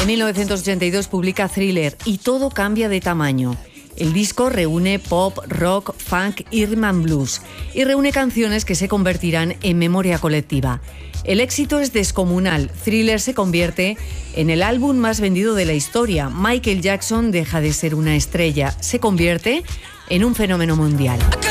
1982 publica Thriller y todo cambia de tamaño. El disco reúne pop, rock, funk y rhythm and blues y reúne canciones que se convertirán en memoria colectiva. El éxito es descomunal. Thriller se convierte en el álbum más vendido de la historia. Michael Jackson deja de ser una estrella, se convierte en un fenómeno mundial.